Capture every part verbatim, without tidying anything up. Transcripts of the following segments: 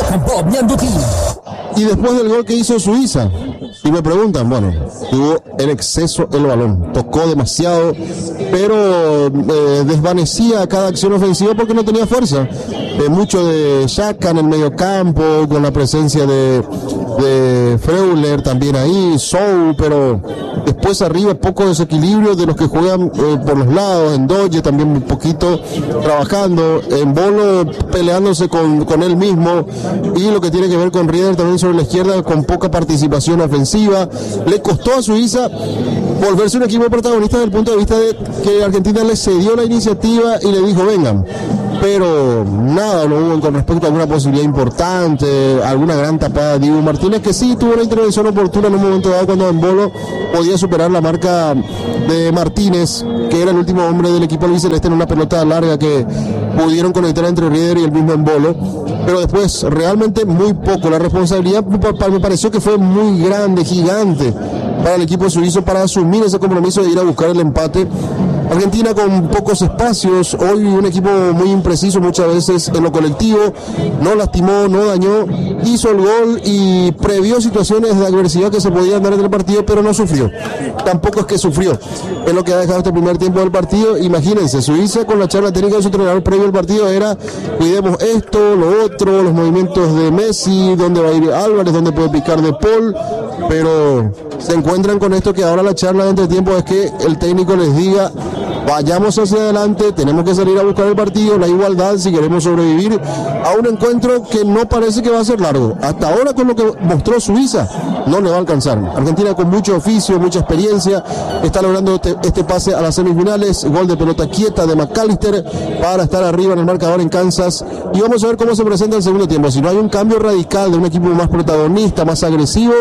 Rock and Pop Ñandutí. Y después del gol que hizo Suiza, y me preguntan, bueno, tuvo en exceso el balón, tocó demasiado, pero eh, desvanecía cada acción ofensiva porque no tenía fuerza. Eh, mucho de Xhaka en el medio campo, con la presencia de, de Freuler también ahí, Sou, pero después arriba poco desequilibrio de los que juegan eh, por los lados, en Doge también un poquito trabajando, en Bolo peleándose con, con él mismo, y lo que tiene que ver con Rieder también sobre la izquierda, con poca participación ofensiva. Le costó a Suiza volverse un equipo protagonista desde el punto de vista de que Argentina le cedió la iniciativa y le dijo vengan, pero nada, no hubo con respecto a alguna posibilidad importante, alguna gran tapada de Dibu Martínez, que sí tuvo una intervención oportuna en un momento dado cuando Embolo podía superar la marca de Martínez, que era el último hombre del equipo albiceleste, en una pelota larga que pudieron conectar entre Rieder y el mismo Embolo, pero después realmente muy poco. La responsabilidad me pareció que fue muy grande, gigante para el equipo suizo para asumir ese compromiso de ir a buscar el empate. Argentina con pocos espacios, hoy un equipo muy impreciso muchas veces en lo colectivo, no lastimó, no dañó, hizo el gol y previó situaciones de adversidad que se podían dar en el partido, pero no sufrió. Tampoco es que sufrió. Es lo que ha dejado este primer tiempo del partido. Imagínense, Suiza con la charla técnica de su entrenador previo al partido era cuidemos esto, lo otro, los movimientos de Messi, dónde va a ir Álvarez, dónde puede picar De Paul, pero se encuentran con esto que ahora la charla de entretiempo es que el técnico les diga vayamos hacia adelante, tenemos que salir a buscar el partido, la igualdad si queremos sobrevivir a un encuentro que no parece que va a ser largo. Hasta ahora con lo que mostró Suiza no le va a alcanzar. Argentina con mucho oficio, mucha experiencia, está logrando este, este pase a las semifinales, gol de pelota quieta de McAllister para estar arriba en el marcador en Kansas, y vamos a ver cómo se presenta el segundo tiempo. Si no hay un cambio radical de un equipo más protagonista, más agresivo,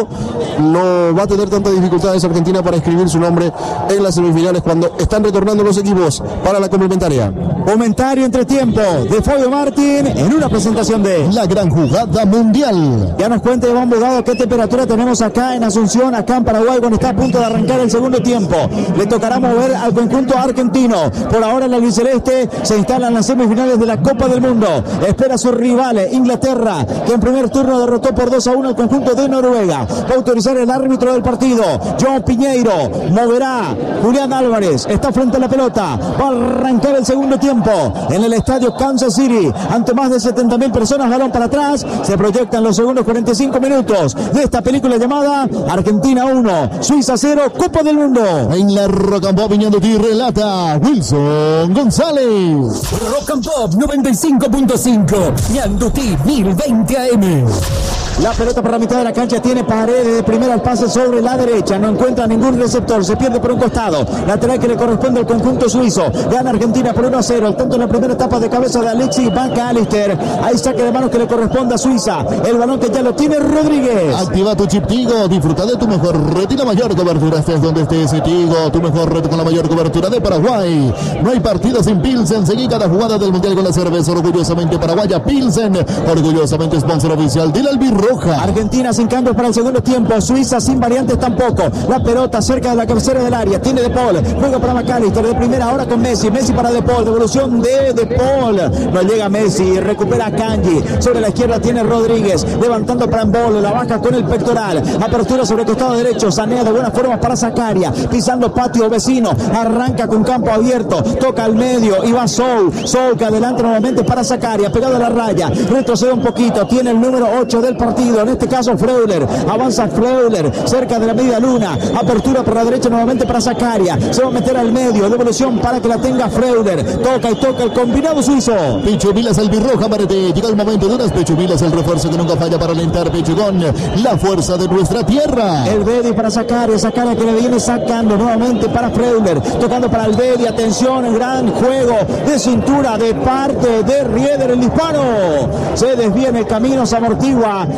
no va a tener tantas dificultades Argentina para escribir su nombre en las semifinales cuando están retornando los equipos para la complementaria. Comentario entre tiempo de Fabio Martín en una presentación de La Gran Jugada Mundial. Ya nos cuenta Iván Bogado qué temperatura tenemos acá en Asunción, acá en Paraguay, cuando está a punto de arrancar el segundo tiempo. Le tocará mover al conjunto argentino. Por ahora el albiceleste se instala en las semifinales de la Copa del Mundo. Espera a sus rivales, Inglaterra, que en primer turno derrotó por dos a uno al conjunto de Noruega. Va a autorizar el árbitro del partido, João Piñeiro. Moverá Julián Álvarez, está frente a la pelota. Va a arrancar el segundo tiempo en el estadio Kansas City ante más de setenta mil personas. Balón para atrás, se proyectan los segundos cuarenta y cinco minutos de esta película llamada Argentina uno, Suiza cero, Copa del Mundo. En la Rock and Pop Ñandutí relata Wilson González. Rock and Pop noventa y cinco punto cinco, Ñandutí mil veinte A M. La pelota por la mitad de la cancha, tiene Paredes de primera al pase sobre la derecha, no encuentra ningún receptor, se pierde por un costado, lateral que le corresponde al conjunto suizo. Gana Argentina por uno a cero, al tanto en la primera etapa de cabeza de Alexis McAllister. Hay saque de manos que le corresponde a Suiza, el balón que ya lo tiene Rodríguez. Activa tu chip Tigo, disfruta de tu mejor red y la mayor cobertura, estés donde estés. Tigo, tu mejor red con la mayor cobertura de Paraguay. No hay partido sin Pilsen, seguí cada jugada del Mundial con la cerveza orgullosamente paraguaya Pilsen, orgullosamente sponsor oficial de la Albirroja. Argentina sin cambios para el segundo tiempo, Suiza sin variantes tampoco. La pelota cerca de la cabecera del área, tiene De Paul, juega para McAllister de primera, ahora con Messi, Messi para De Paul, devolución de De Paul, no llega Messi, recupera a Kanji, sobre la izquierda tiene Rodríguez, levantando para Embolo, la baja con el pectoral, apertura sobre el costado derecho, sanea de buena forma para Zakaria, pisando patio vecino, arranca con campo abierto, toca al medio y va Sou, Sou que adelanta nuevamente para Zakaria, pegado a la raya, retrocede un poquito, tiene el número ocho del partido, en este caso Freuler, avanza Freuler cerca de la media luna, apertura por la derecha nuevamente para Zakaria, se va a meter al medio, devolución para que la tenga Freuler, toca y toca el combinado suizo. Pichumilas Albirroja, Marete, llega el momento de unas Pichumilas, el refuerzo que nunca falla para alentar Pichugón, la fuerza de nuestra tierra. El Bedi para Zakaria, Zakaria que le viene sacando nuevamente para Freuler, tocando para el Bedi, atención, el gran juego de cintura de parte de Rieder, el hispano, se desvía en el camino, se amortigua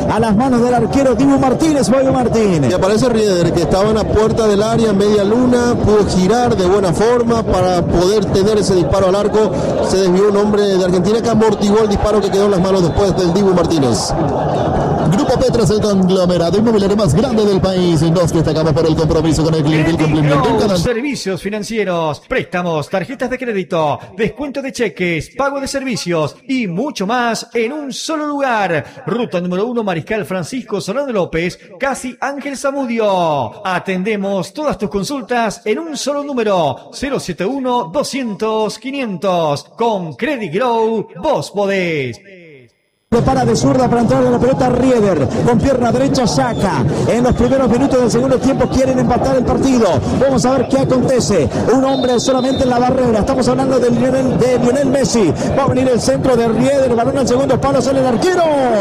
a las manos del arquero Dibu Martínez, Fabio Martín. Y aparece Rieder, que estaba en la puerta del área, media luna, pudo girar de buena forma para poder tener ese disparo al arco. Se desvió un hombre de Argentina que amortiguó el disparo que quedó en las manos después del Dibu Martínez. Grupo Petras, el conglomerado inmobiliario más grande del país. Nos destacamos por el compromiso con el cliente, el cumplimiento del canal. Servicios financieros, préstamos, tarjetas de crédito, descuento de cheques, pago de servicios y mucho más en un solo lugar. Ruta número uno, Mariscal Francisco Solano López, casi Ángel Zamudio. Atendemos todas tus consultas en un solo número, cero siete uno, doscientos, quinientos. Con Credit Grow, vos podés. Para de zurda para entrar en la pelota Rieder, con pierna derecha saca. En los primeros minutos del segundo tiempo quieren empatar el partido. Vamos a ver qué acontece. Un hombre solamente en la barrera. Estamos hablando de Lionel, de Lionel Messi. Va a venir el centro de Rieder, el balón al segundo palo, sale el arquero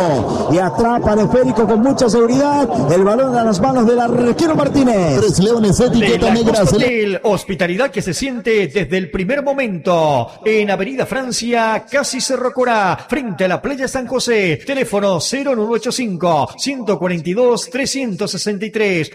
y atrapa el esférico con mucha seguridad. El balón a las manos del arquero Martínez. Tres Leones, etiqueta negra. Hotel, hospitalidad que se siente desde el primer momento. En Avenida Francia, casi Cerro Corá, frente a la playa San José. Teléfono cero nueve ocho cinco, uno cuatro dos, tres seis tres.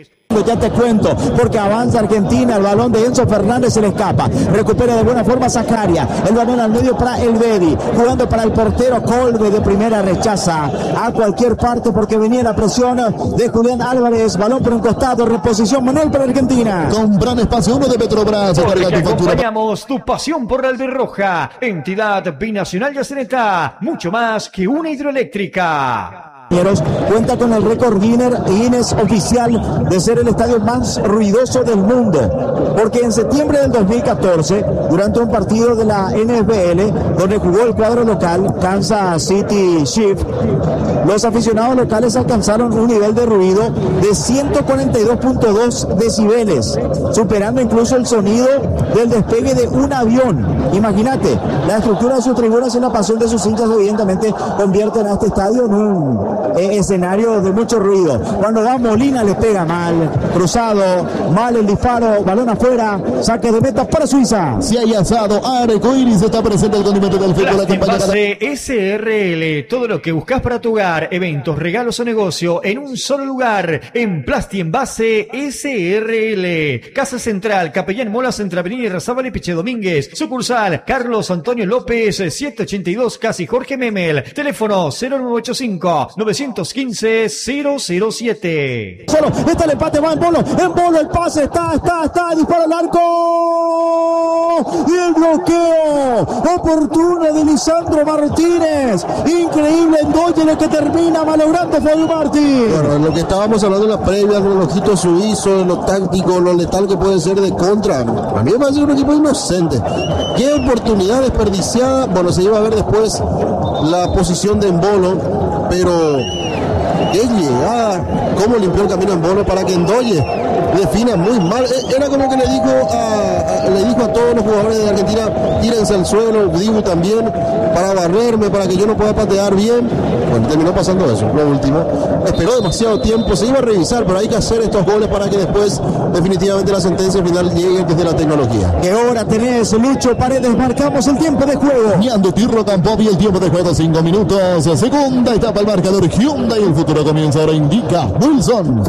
Ya te cuento, porque avanza Argentina, el balón de Enzo Fernández se le escapa, recupera de buena forma Zaccaria, el balón al medio para el Bedi, jugando para el portero Colbe, de primera rechaza a cualquier parte porque venía la presión de Julián Álvarez, balón por un costado, reposición Manuel para Argentina. Compran espacio uno de Petrobras, porque tu acompañamos tu pasión por la albirroja, entidad binacional Yaceneta, mucho más que una hidroeléctrica. Cuenta con el récord Guinness oficial de ser el estadio más ruidoso del mundo, porque en septiembre del dos mil catorce, durante un partido de la N F L donde jugó el cuadro local Kansas City Chiefs, los aficionados locales alcanzaron un nivel de ruido de ciento cuarenta y dos punto dos decibeles, superando incluso el sonido del despegue de un avión. Imagínate, la estructura de sus tribunas y la pasión de sus hinchas evidentemente convierten a este estadio en un Eh, escenario de mucho ruido. Cuando da Molina le pega mal, cruzado, mal el disparo, balón afuera, saque de meta para Suiza. Si hay asado, Arcoiris está presente el condimento del fútbol. Plastic S R L, todo lo que buscas para tu hogar, eventos, regalos o negocio en un solo lugar, en Plasti Envase S R L. Casa Central, Capellán Molas, entre Avenida Irrazábal y Piche Domínguez. Sucursal, Carlos Antonio López, setecientos ochenta y dos, casi Jorge Memel. Teléfono cero nueve ocho cinco, nueve uno cinco, cero cero siete. Solo, está el empate, va en Bolo, en Bolo el pase, está, está, está, dispara al arco. Y el bloqueo oportuno de Lisandro Martínez. Increíble Endoye lo que termina malogrando Fabio Martín. Bueno, lo que estábamos hablando en la previa, con el ojito suizo, lo táctico, lo letal que puede ser de contra. A mí me parece un equipo inocente. Qué oportunidad desperdiciada. Bueno, se iba a ver después la posición de Embolo, pero qué llegada, cómo limpió el camino en Embolo para que Endoye defina muy mal. Era como que le dijo a, a, le dijo a todos los jugadores de Argentina, tírense al suelo, Dibu también, para barrerme, para que yo no pueda patear bien. Bueno, terminó pasando eso, lo último. Esperó demasiado tiempo, se iba a revisar, pero hay que hacer estos goles para que después definitivamente la sentencia final llegue desde la tecnología. ¿Qué hora tenés, Lucho Paredes? Marcamos el tiempo de juego. Ñando Tirro Campo y el tiempo de juego, cinco minutos. Segunda etapa, el marcador Hyundai, el futuro comienza ahora, indica Wilson.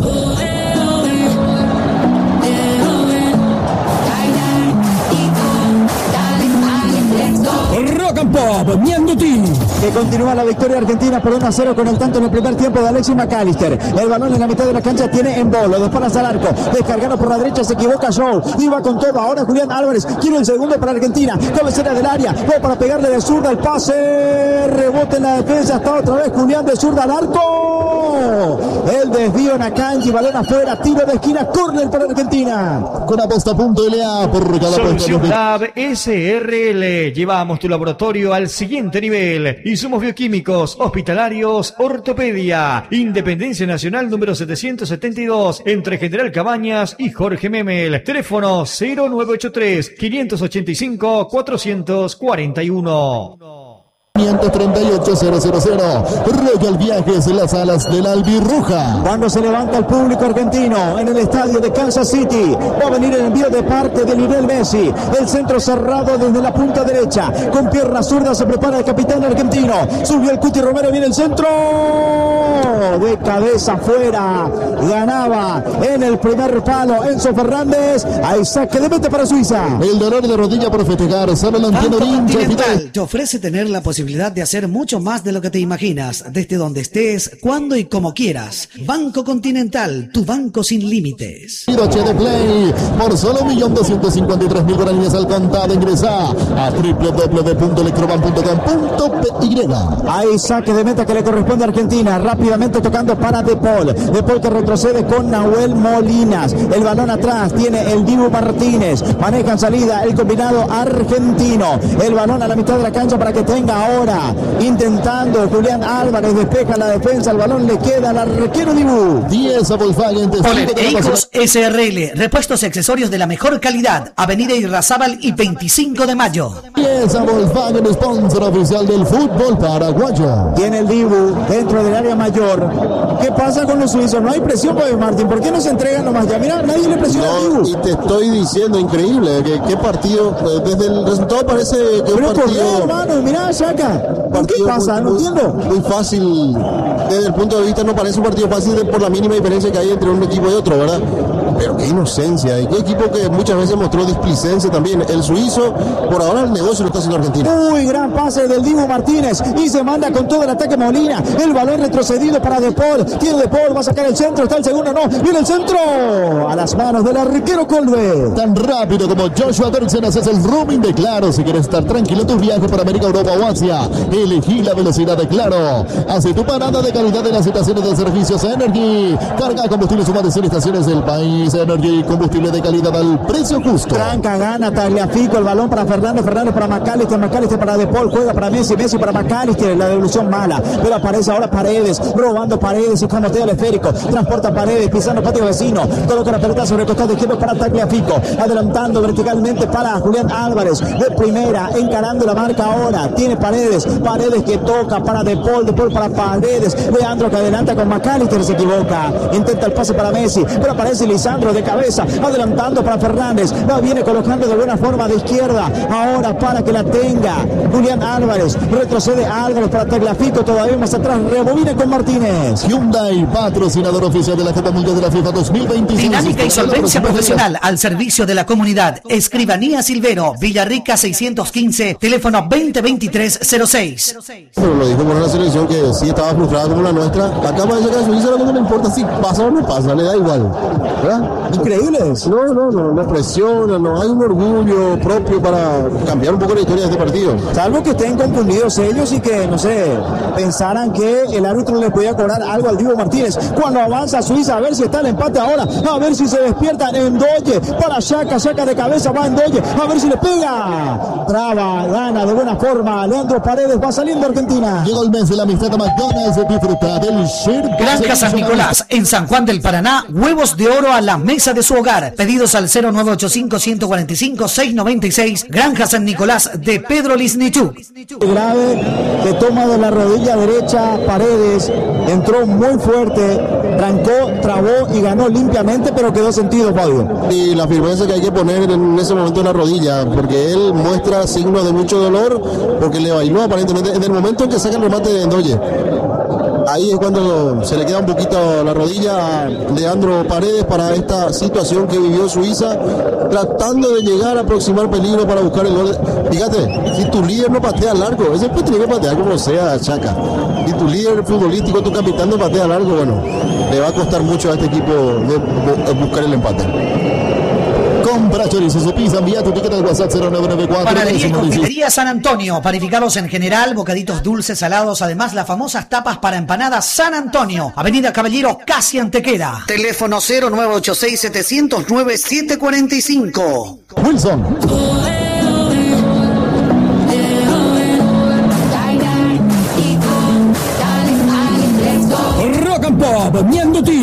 Rock and Pop, Ñando Tirro. Que continúa la victoria argentina por uno a cero con el tanto en el primer tiempo de Alexis McAllister. El balón en la mitad de la cancha tiene Embolo, disparas al arco, descargado por la derecha, se equivoca Joe, iba con todo, ahora Julián Álvarez, quiere el segundo para Argentina, cabecera del área, va para pegarle de zurda el pase, rebote en la defensa, está otra vez Julián de zurda al arco, el desvío en Akanji, balón afuera, tiro de esquina, córner para Argentina. Con aposta punto L A por cada Solución Lab S R L, llevamos tu laboratorio al siguiente nivel. Insumos bioquímicos, hospitalarios, ortopedia. Independencia Nacional número setecientos setenta y dos, entre General Cabañas y Jorge Memel. Teléfono cero nueve ocho tres, quinientos ochenta y cinco, cuatrocientos cuarenta y uno. quinientos treinta y ocho cero cero cero. Royal Viajes, las alas del albirroja. Cuando se levanta el público argentino en el estadio de Kansas City, va a venir el envío de parte de Lionel Messi. El centro cerrado desde la punta derecha. Con pierna zurda se prepara el capitán argentino. Subió el Cuti Romero, viene el centro. De cabeza afuera. Ganaba en el primer palo Enzo Fernández. Hay saque de meta para Suiza. El dolor de rodilla por festejar. Solo lo entiendo Banco hincha Continental final. te ofrece tener la posibilidad de hacer mucho más de lo que te imaginas, desde donde estés, cuando y como quieras. Banco Continental, tu banco sin límites. H D Play, por solo un millón doscientos cincuenta y tres mil guaraníes al contado. Ingresa a doble u doble u doble u punto electroban punto com punto pe y. Hay saque de meta que le corresponde a Argentina. Rápidamente tocando para De Paul. De Paul que retrocede con Nahuel Molinas. El balón atrás tiene el Dibu Martínez. Maneja en salida el combinado argentino. El balón a la mitad de la cancha para que tenga ahora. Intentando Julián Álvarez. Despeja la defensa. El balón le queda al arquero Dibu. diez a Volkswagen. Poler Eicos S R L. Repuestos y accesorios de la mejor calidad. Avenida Irrazábal y veinticinco de mayo. diez a Volkswagen, sponsor oficial del fútbol paraguayo. Tiene el Dibu dentro del área mayor. ¿Qué pasa con los suizos? No hay presión, pues, Martín. ¿Por qué no se entregan nomás ya? Mira, nadie le presiona No, al Dibu. y te estoy diciendo, increíble, que qué partido, eh, desde el resultado parece que un Pero por qué, partido, hermano, mirá, Shaka. ¿Por qué partido pasa? muy, No muy- entiendo. muy fácil, desde el punto de vista no parece un partido fácil de- por la mínima diferencia que hay entre un equipo y otro, ¿verdad? Pero qué inocencia, y qué equipo que muchas veces mostró displicencia también. El suizo, por ahora el negocio lo está haciendo Argentina. Muy gran pase del Dibu Martínez y se manda con todo el ataque Molina. El balón retrocedido para De Paul. Tiene De Paul, va a sacar el centro, está el segundo, no. Viene el centro a las manos del arquero Colbe. Tan rápido como Joshua Bergson, haces el roaming de Claro. Si quieres estar tranquilo en tus viajes por América, Europa o Asia, elegí la velocidad de Claro. Hace tu parada de calidad en las estaciones de servicios Energy. Carga combustible suma de cien estaciones del país. Energy, combustible de calidad al precio justo. Tranca, gana, Tagliafico, el balón para Fernández, Fernández para McAllister, McAllister para De Paul, juega para Messi, Messi para McAllister, la devolución mala, pero aparece ahora Paredes, robando Paredes y escamotea el esférico, transporta Paredes, pisando patio vecino, coloca la pelota sobre el costado izquierdo para Tagliafico, adelantando verticalmente para Julián Álvarez, de primera, encarando la marca ahora, tiene Paredes, Paredes que toca para De Paul, De Paul para Paredes, Leandro que adelanta con McAllister, se equivoca, intenta el pase para Messi, pero aparece Lisandro de cabeza, adelantando para Fernández, la viene colocando de buena forma de izquierda, ahora para que la tenga Julián Álvarez, retrocede Álvarez para Tagliafico, todavía más atrás, rebobina con Martínez. Hyundai, patrocinador oficial de la Copa Mundial de la FIFA dos mil veintiséis. Dinámica y solvencia profesional al servicio de la comunidad. Escribanía Silvero, Villarrica seiscientos quince, teléfono veinte veintitrés cero seis. Pero lo dijo por una selección que sí estaba frustrada como la nuestra. Acá parece que a Suiza no le importa si pasa o no pasa, le da igual, ¿verdad? Increíbles. No, no, no, no presiona, no hay un orgullo propio para cambiar un poco la historia de este partido. Salvo que estén confundidos ellos y que, no sé, pensaran que el árbitro le podía cobrar algo al Dibu Martínez. Cuando avanza Suiza, a ver si está el empate ahora, a ver si se despierta Ndoye para Shaka, Shaka de cabeza, va Ndoye, a ver si le pega. Traba, gana de buena forma, Leandro Paredes, va saliendo Argentina. Llegó el mes de la amistad a McDonald's. Disfruta del share. Granja San Nicolás, en San Juan del Paraná, huevos de oro a la mesa de su hogar. Pedidos al cero nueve ocho cinco, uno cuatro cinco, seis nueve seis. Granja San Nicolás de Pedro Lisnichuk. Grave que toma de la rodilla derecha Paredes, entró muy fuerte, trancó, trabó y ganó limpiamente, pero quedó sentido, Fabio. Y la firmeza que hay que poner en ese momento en la rodilla, porque él muestra signos de mucho dolor, porque le bailó aparentemente en el momento en que saca el remate de Ndoye. Ahí es cuando se le queda un poquito la rodilla a Leandro Paredes para esta situación que vivió Suiza, tratando de llegar a aproximar peligro para buscar el gol. Fíjate, si tu líder no patea largo, ese pues tiene que patear como sea, Chaca. Si tu líder futbolístico, tu capitán no patea largo, bueno, le va a costar mucho a este equipo de bu- buscar el empate. Compra chorizo su pizza, envía tu ticket al WhatsApp cero nueve nueve cuatro. Panadería y confitería San Antonio, panificados en general, bocaditos dulces, salados, además las famosas tapas para empanadas San Antonio, Avenida Caballero, casi Antequera. Teléfono cero nueve ocho seis, siete cero nueve, siete cuatro cinco. Wilson. Rock and Pop, Mianduti.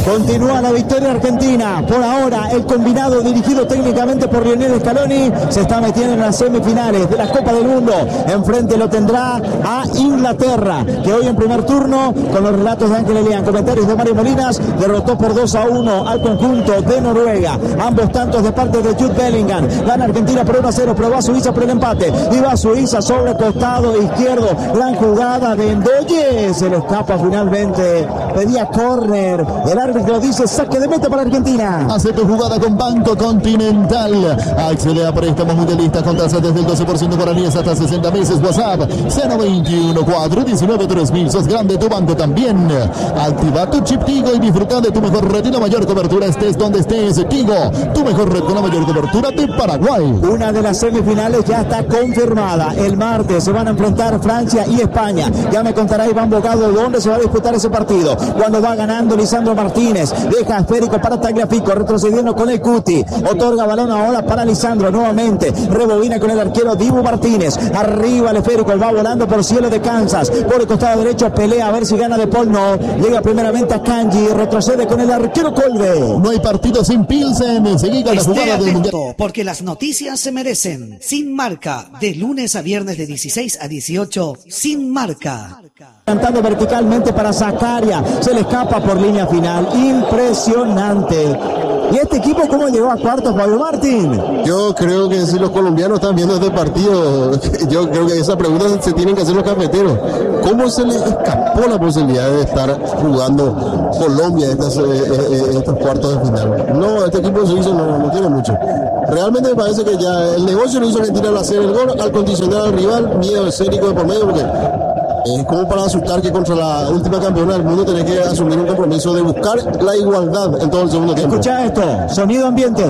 Continúa la victoria argentina. Por ahora, el combinado dirigido técnicamente por Lionel Scaloni se está metiendo en las semifinales de la Copa del Mundo. Enfrente lo tendrá a Inglaterra, que hoy en primer turno, con los relatos de Ángel Elian, comentarios de Mario Molinas, derrotó por dos a uno al conjunto de Noruega. Ambos tantos de parte de Jude Bellingham. Gana Argentina por uno a cero, pero va Suiza por el empate. Y va Suiza sobre costado izquierdo. Gran jugada de Ndoye. Se le escapa finalmente. Pedía córner. El árbitro dice saque de meta para Argentina. Hace tu jugada con Banco Continental. Accede a préstamos mundialistas con tasas desde el doce por ciento guaraníes hasta sesenta meses. WhatsApp cero veintiuno cuatro diecinueve tres mil. Sos grande, tu banco también. Activa tu chip Tigo y disfruta de tu mejor red y la mayor cobertura estés donde estés. Tigo, tu mejor red con la mayor cobertura de Paraguay. Una de las semifinales ya está confirmada. El martes se van a enfrentar Francia y España. Ya me contará Iván Bogado dónde se va a disputar ese partido. Cuando va ganando Lisandro Martínez, deja esférico para Tagliafico, retrocediendo con el Cuti, otorga balón ahora para Lisandro nuevamente, rebobina con el arquero Dibu Martínez, arriba el esférico, va volando por cielo de Kansas, por el costado derecho pelea a ver si gana De Paul, no, llega primeramente a Kanji, retrocede con el arquero Colbe. No hay partido sin Pilsen, seguí con la jugada del mundial. Porque las noticias se merecen. Sin Marca, de lunes a viernes de dieciséis a dieciocho, Sin Marca. Cantando verticalmente para Zacaria, se le escapa por línea final, impresionante. ¿Y este equipo cómo llegó a cuartos, Fabio Martín? Yo creo que si los colombianos están viendo este partido, yo creo que esa pregunta se tienen que hacer los cafeteros. ¿Cómo se les escapó la posibilidad de estar jugando Colombia en estas, eh, estos cuartos de final? No, este equipo suizo no, no tiene mucho. Realmente me parece que ya el negocio lo hizo Argentina al hacer el gol, al condicionar al rival, miedo escénico de por medio, porque es como para asustar que contra la última campeona del mundo tenés que asumir un compromiso de buscar la igualdad en todo el segundo tiempo. Escucha esto, sonido ambiente.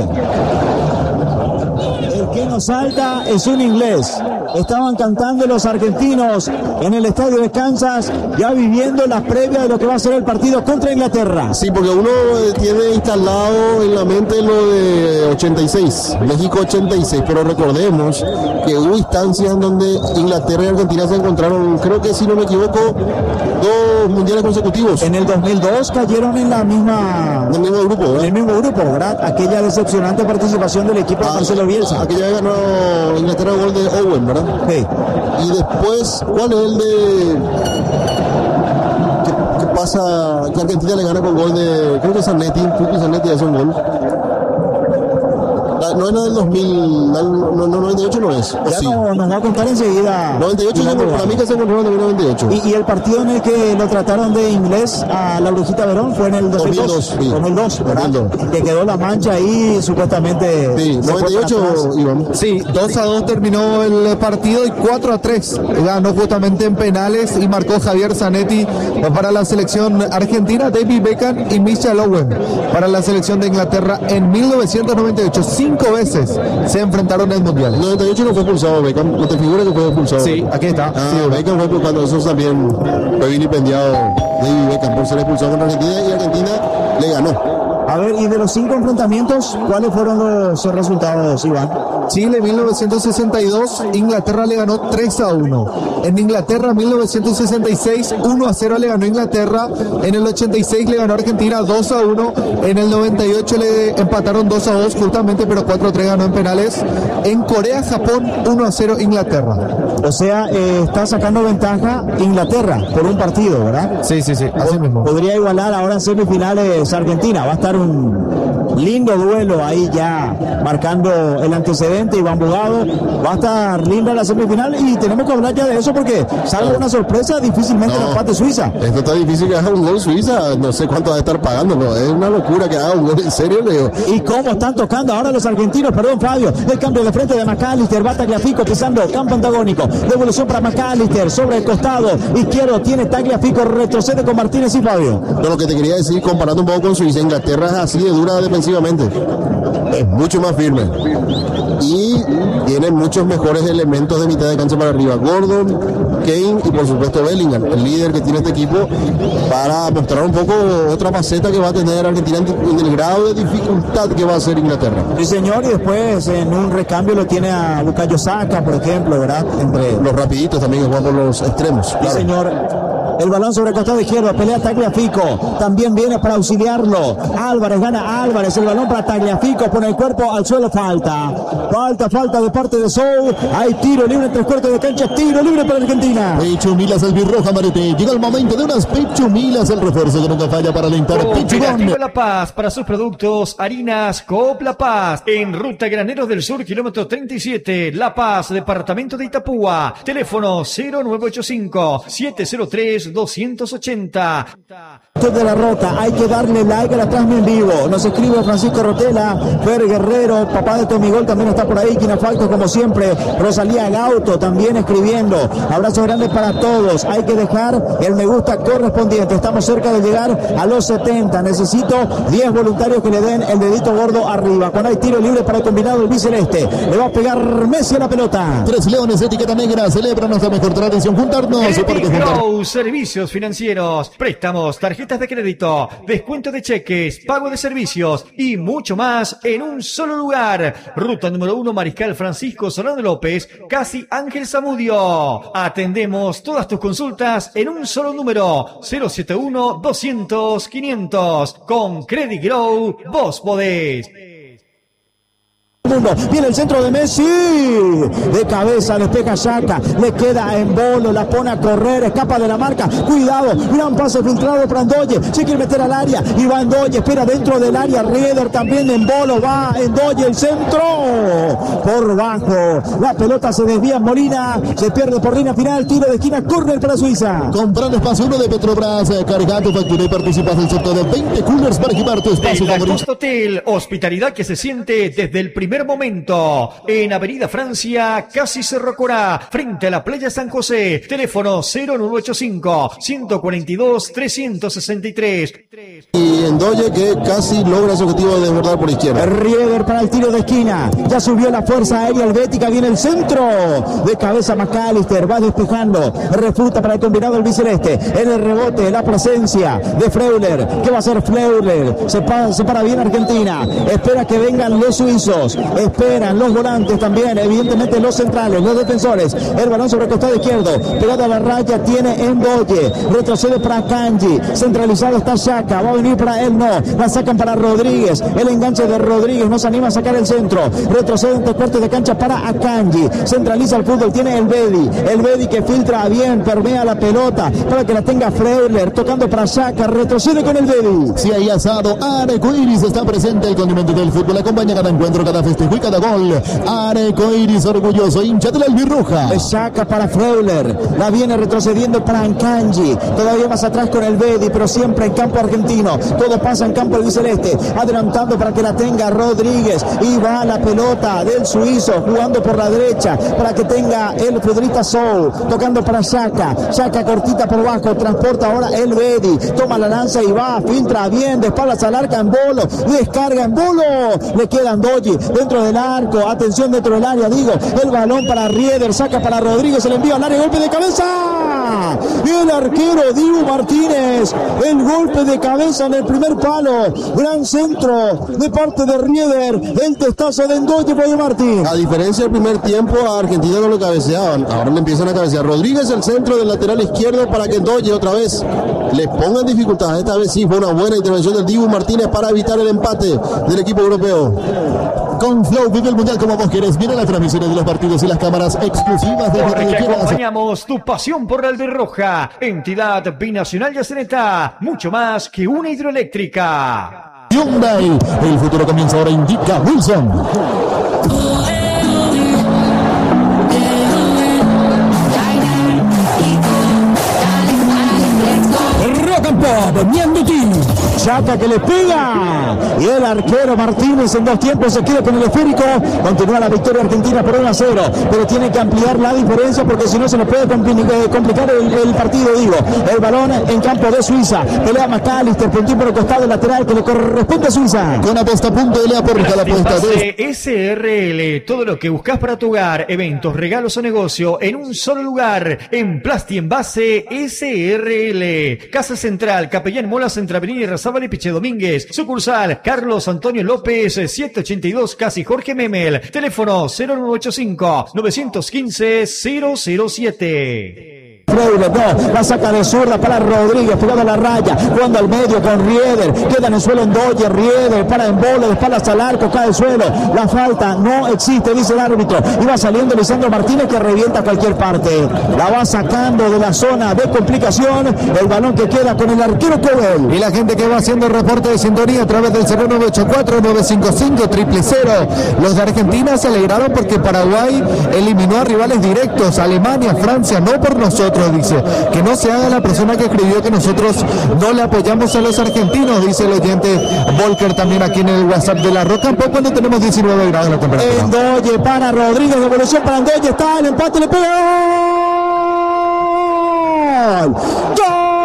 El que nos salta es un inglés. Estaban cantando los argentinos en el estadio de Kansas, ya viviendo la previa de lo que va a ser el partido contra Inglaterra. Sí, porque uno eh, tiene instalado en la mente lo de ochenta y seis, México ochenta y seis, pero recordemos que hubo instancias en donde Inglaterra y Argentina se encontraron, creo que si no me equivoco, dos mundiales consecutivos. En el dos mil dos cayeron en la misma... En el mismo grupo, ¿verdad? En el mismo grupo, ¿verdad? Aquella decepcionante participación del equipo de Ah, Marcelo Bielsa. Aquella vez ganó Inglaterra el gol de Owen, ¿verdad? Sí. Y después, ¿cuál es el de...? ¿Qué, qué pasa? Que Argentina le gana con gol de... Creo que Zanetti, creo que Zanetti hace un gol. La, no es la del dos mil, la, no, no, noventa y ocho no es. ¿O Ya sí? no, nos va a contar enseguida. noventa y ocho, Iván se- Bogado. para mí que se encontraron en noventa y ocho. Y, y el partido en el que lo trataron de inglés a la Brujita Verón fue en el dos mil dos. dos mil dos, sí. dos mil dos, ¿verdad? dos mil dos. Que quedó la mancha ahí supuestamente. Sí, se fue noventa y para ocho, atrás. Iván. Sí, dos a dos terminó el partido y cuatro a tres ganó justamente en penales y marcó Javier Zanetti para la selección argentina, David Beckham y Michael Owen para la selección de Inglaterra en mil novecientos noventa y ocho. Cinco veces se enfrentaron en mundiales. noventa y ocho no fue expulsado Beckham, no te figuras que fue expulsado. Sí, aquí está. Ah, Sí, Beckham fue cuando eso también fue vilipendiado David Beckham por ser expulsado contra Argentina y Argentina le ganó. A ver, y de los cinco enfrentamientos, ¿cuáles fueron los resultados, Iván? Chile mil novecientos sesenta y dos, Inglaterra le ganó tres a uno. En Inglaterra mil novecientos sesenta y seis, uno a cero le ganó Inglaterra. En el ochenta y seis le ganó Argentina dos a uno. En el noventa y ocho le empataron dos a dos justamente, pero cuatro a tres ganó en penales. En Corea, Japón, uno a cero Inglaterra. O sea, eh, está sacando ventaja Inglaterra por un partido, ¿verdad? Sí, sí, sí, así mismo. Podría igualar ahora en semifinales Argentina. Va a estar un lindo duelo ahí ya marcando el antecedente. Iván Bogado, va a estar linda la semifinal y tenemos que hablar ya de eso porque salvo una sorpresa, difícilmente No. el empate Suiza. Esto está difícil que haga un gol Suiza, no sé cuánto va a estar pagando, no, es una locura que haga un gol, en serio, Leo. Y cómo están tocando ahora los argentinos, perdón Fabio, el cambio de frente de McAllister, va Tagliafico pisando campo antagónico, devolución para McAllister sobre el costado izquierdo, tiene Tagliafico, retrocede con Martínez y Fabio. No, lo que te quería decir, comparando un poco con Suiza, Inglaterra es así de dura defensivamente, es mucho más firme y tiene muchos mejores elementos de mitad de cancha para arriba, Gordon, Kane y por supuesto Bellingham, el líder que tiene este equipo, para mostrar un poco otra faceta que va a tener Argentina en el grado de dificultad que va a ser Inglaterra. Sí señor, y después en un recambio lo tiene a Bukayo Saka, por ejemplo, ¿verdad? Entre Los rapiditos también que juegan por los extremos, Sí, claro. señor. El balón sobre el costado izquierdo. Pelea Tagliafico. También viene para auxiliarlo. Álvarez gana Álvarez. El balón para Tagliafico. Pone el cuerpo al suelo. Falta. Falta, falta de parte de Sou. Hay tiro libre en tres cuartos de cancha. Tiro libre para Argentina. Pichumilas albirroja, Marete. Llega el momento de unas Pichumilas. El refuerzo que nunca falla para alentar. Cooperativa La Paz para sus productos. Harinas Coop La Paz. En Ruta Graneros del Sur, kilómetro treinta y siete. La Paz, departamento de Itapúa. Teléfono cero nueve ocho cinco, siete cero tres, dos ocho cero. De la Rota, hay que darle like a la transmisión en vivo. Nos escribe Francisco Rotela, Fer Guerrero, papá de Tomigol también está por ahí, Quinafalco como siempre, Rosalía Gauto también escribiendo. Abrazo grande para todos. Hay que dejar el me gusta correspondiente. Estamos cerca de llegar a los setenta. Necesito diez voluntarios que le den el dedito gordo arriba. Cuando hay tiro libre para el combinado el biceleste, le va a pegar Messi a la pelota. Tres Leones, etiqueta negra, celebra nuestra mejor tradición, juntarnos. Credit Grow, servicios financieros, préstamos, tarjetas de crédito, descuento de cheques, pago de servicios y mucho más en un solo lugar. Ruta número uno, Mariscal Francisco Solano López, casi Ángel Zamudio. Atendemos todas tus consultas en un solo número, cero siete uno, doscientos, quinientos. Con Credit Grow, vos podés. Viene el centro de Messi, de cabeza, despeja Xhaka, le queda en bolo, la pone a correr, escapa de la marca, cuidado, gran pase filtrado para Ndoye, se quiere meter al área, y va Ndoye, espera dentro del área, Rieder también en bolo, va Ndoye, el centro, por bajo, la pelota se desvía en Molina, se pierde por línea final, tiro de esquina, córner para Suiza. Comprar espacio uno de Petrobras, carga tu factura y participas del sorteo de veinte coolers para equipar tu espacio de la favorito. Costa Hotel, hospitalidad que se siente desde el primer momento. En Avenida Francia, casi Cerro Corá, frente a la playa San José. Teléfono cero nueve ocho cinco, uno cuatro dos, tres seis tres. Y Ndoye que casi logra su objetivo de desbordar por izquierda. Rieder para el tiro de esquina. Ya subió la fuerza aérea helvética. Viene el centro. De cabeza McAllister. Va despejando. Refuta para el combinado el biceleste. En el rebote, la presencia de Freuler. ¿Qué va a hacer Freuler? Se para, se para bien Argentina. Espera que vengan los suizos. Esperan los volantes también. Evidentemente los centrales, los defensores. El balón sobre el costado izquierdo. Pegado a la raya tiene Ndoye. Retrocede para Kanji. Centralizado está Xhaka. Va a venir para él, no. La sacan para Rodríguez. El enganche de Rodríguez no se anima a sacar el centro. Retrocede entre cuartos de cancha para Akanji. Centraliza el fútbol. Tiene el Bedi. El Bedi que filtra bien. Permea la pelota para que la tenga Freuler. Tocando para Xhaka. Retrocede con el Bedi. Si hay asado, Arcoiris está presente. El condimento del fútbol acompaña cada encuentro, cada festejo y cada gol. Arcoiris, orgulloso hincha de la albirroja. Xhaka para Freuler. La viene retrocediendo para Akanji. Todavía más atrás con el Bedi, pero siempre en campo argentino. Todo pasa en campo albiceleste. Adelantando para que la tenga Rodríguez. Y va la pelota del suizo jugando por la derecha para que tenga el futbolista Sou. Tocando para Xhaka. Xhaka cortita por bajo. Transporta ahora el Bedi. Toma la lanza y va. Filtra bien. De espaldas al arca en bolo. Descarga en bolo. Le queda Ndoye dentro del arco. Atención dentro del área. Digo. El balón para Rieder. Saca para Rodríguez. El envío al área. Golpe de cabeza. Y el arquero Dibu Martínez. El golpe de cabeza en el primer palo. Gran centro de parte de Rieder. El testazo de Ndoye por Martín. A diferencia del primer tiempo, a Argentina no lo cabeceaban. Ahora le empiezan a cabecear. Rodríguez, el centro del lateral izquierdo para que Ndoye otra vez le pongan dificultades. Esta vez sí fue una buena intervención del Dibu Martínez para evitar el empate del equipo europeo. Con Flow vive el mundial como vos querés. Mira las transmisiones de los partidos y las cámaras exclusivas de Porque acompañamos tu pasión por la albirroja. Entidad binacional Yaceneta. Mucho más que una hidroeléctrica. Hyundai. El futuro comienza ahora, indica Wilson. Rock and Pop, Mianduti. Xhaka que le pega. Y el arquero Martínez en dos tiempos se queda con el esférico. Continúa la victoria argentina por uno a cero. Pero tiene que ampliar la diferencia porque si no se le puede complicar el, el partido, digo. El balón en campo de Suiza. Pelea McAllister, puntín por el costado lateral que le corresponde a Suiza. Con apuesta a punto de la por cada apuesta de S R L, todo lo que buscas para tu hogar, eventos, regalos o negocio en un solo lugar. En Plasti Envase S R L. Casa Central, Capellán Molas entre Avenida y Razábal y Piche Domínguez. Sucursal Carlos Antonio López, setecientos ochenta y dos, casi Jorge Memel. Teléfono cero nueve ocho cinco, nueve uno cinco, cero cero siete. Freire, no, la saca de zurda para Rodríguez, pegado a la raya, jugando al medio con Rieder, queda en el suelo Ndoye, Rieder, para en bola, de espaldas al arco, cae al suelo, la falta no existe, dice el árbitro, y va saliendo Lisandro Martínez que revienta a cualquier parte, la va sacando de la zona de complicación, el balón que queda con el arquero Cobel. Y la gente que va haciendo el reporte de sintonía a través del cero nueve ocho cuatro nueve cinco cinco cero cero cero, los de Argentina se alegraron porque Paraguay eliminó a rivales directos, Alemania, Francia, no por nosotros, dice, que no se haga la persona que escribió que nosotros no le apoyamos a los argentinos, dice el oyente Volker también aquí en el WhatsApp de La Roca, pues cuando tenemos diecinueve grados la temperatura. Ndoye para Rodríguez, devolución para Ndoye, está el empate, le pega ¡gol! ¡Gol!